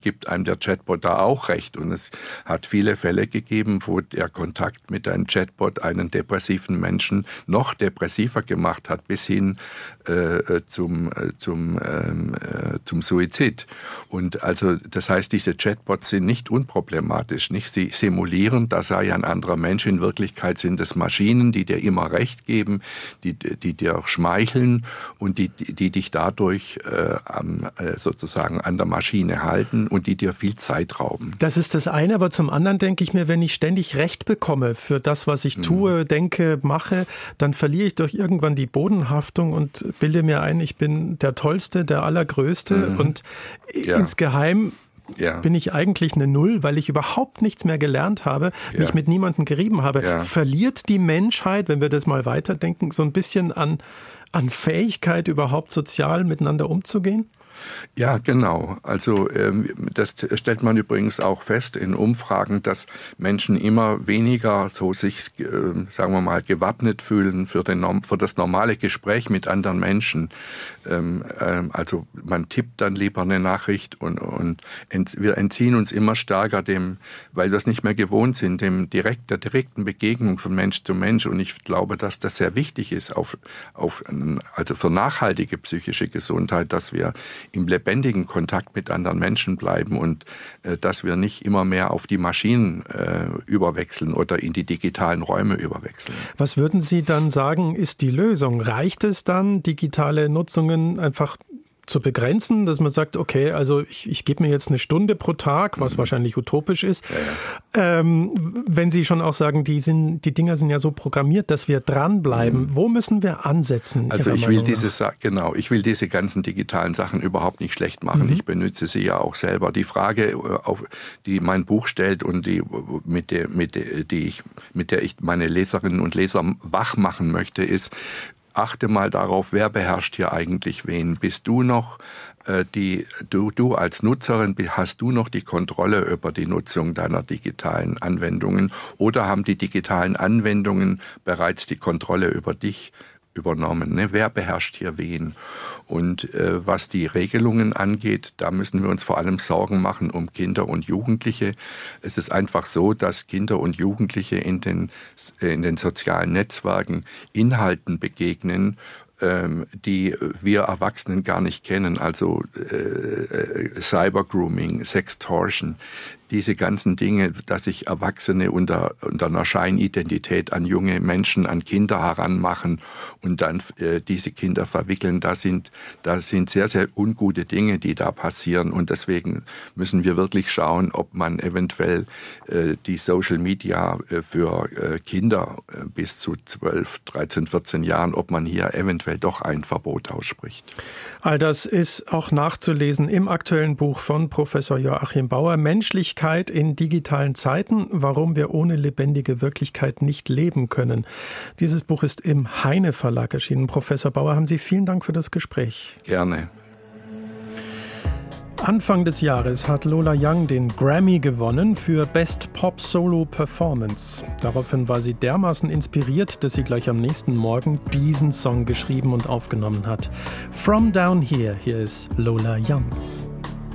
gibt einem der Chatbot da auch recht. Und es hat viele Fälle gegeben, wo der Kontakt mit einem Chatbot einen depressiven Menschen noch depressiver gemacht hat, bis hin zum Suizid. Und also das heißt, diese Chatbots sind nicht unproblematisch. Nicht? Sie simulieren, da sei ein anderer Mensch. In Wirklichkeit sind es Maschinen, die dir immer Recht geben, die dir auch schmeicheln und die dich dadurch sozusagen an der Maschine halten und die dir viel Zeit rauben. Das ist das eine, aber zum anderen denke ich mir, wenn ich ständig Recht bekomme für das, was ich tue, denke, mache, dann verliere ich doch irgendwann die Bodenhaftung und bilde mir ein, ich bin der Tollste, der Allergrößte und insgeheim bin ich eigentlich eine Null, weil ich überhaupt nichts mehr gelernt habe, mich mit niemandem gerieben habe. Ja. Verliert die Menschheit, wenn wir das mal weiterdenken, so ein bisschen an Fähigkeit, überhaupt sozial miteinander umzugehen? Ja, genau. Also das stellt man übrigens auch fest in Umfragen, dass Menschen immer weniger so sich, sagen wir mal, gewappnet fühlen für das normale Gespräch mit anderen Menschen. Also man tippt dann lieber eine Nachricht und wir entziehen uns immer stärker dem, weil wir es nicht mehr gewohnt sind, der direkten Begegnung von Mensch zu Mensch. Und ich glaube, dass das sehr wichtig ist, also für nachhaltige psychische Gesundheit, dass wir im lebendigen Kontakt mit anderen Menschen bleiben und dass wir nicht immer mehr auf die Maschinen überwechseln oder in die digitalen Räume überwechseln. Was würden Sie dann sagen, ist die Lösung? Reicht es dann, digitale Nutzungen einfach zu begrenzen, dass man sagt, okay, also ich gebe mir jetzt eine Stunde pro Tag, was wahrscheinlich utopisch ist. Wenn Sie schon auch sagen, die Dinger sind ja so programmiert, dass wir dranbleiben. Wo müssen wir ansetzen? Also ich will diese ganzen digitalen Sachen überhaupt nicht schlecht machen. Ich benutze sie ja auch selber. Die Frage, die mein Buch stellt und mit der ich meine Leserinnen und Leser wach machen möchte, ist: Achte mal darauf, wer beherrscht hier eigentlich wen. Bist du noch du als Nutzerin, hast du noch die Kontrolle über die Nutzung deiner digitalen Anwendungen oder haben die digitalen Anwendungen bereits die Kontrolle über dich übernommen? Ne? Wer beherrscht hier wen? Und was die Regelungen angeht, da müssen wir uns vor allem Sorgen machen um Kinder und Jugendliche. Es ist einfach so, dass Kinder und Jugendliche in den sozialen Netzwerken Inhalten begegnen, die wir Erwachsenen gar nicht kennen, also Cybergrooming, Sextortion, diese ganzen Dinge, dass sich Erwachsene unter einer Scheinidentität an junge Menschen, an Kinder heranmachen und dann diese Kinder verwickeln, das sind sehr, sehr ungute Dinge, die da passieren. Und deswegen müssen wir wirklich schauen, ob man eventuell die Social Media für Kinder bis zu 12, 13, 14 Jahren, ob man hier eventuell doch ein Verbot ausspricht. All das ist auch nachzulesen im aktuellen Buch von Professor Joachim Bauer, Menschlichkeit in digitalen Zeiten, warum wir ohne lebendige Wirklichkeit nicht leben können. Dieses Buch ist im Heine Verlag erschienen. Professor Bauer, haben Sie vielen Dank für das Gespräch. Gerne. Anfang des Jahres hat Lola Young den Grammy gewonnen für Best Pop Solo Performance. Daraufhin war sie dermaßen inspiriert, dass sie gleich am nächsten Morgen diesen Song geschrieben und aufgenommen hat. From Down Here, hier ist Lola Young.